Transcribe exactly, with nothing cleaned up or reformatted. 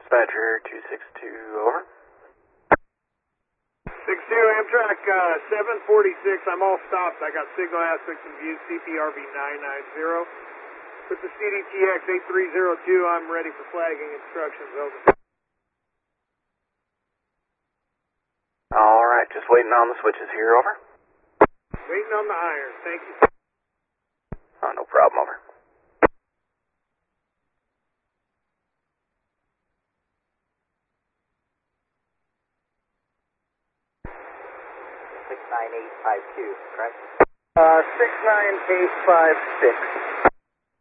Dispatcher two six two, over. six two, Amtrak uh, seven forty-six, I'm all stopped. I got signal aspects in view, C P R V nine nine zero. With the C D T X eight three zero two, I'm ready for flagging instructions, over. Alright, just waiting on the switches here, over. Waiting on the iron, thank you. Oh, no problem, over. six nine eight five two, correct? Uh, six nine eight five six.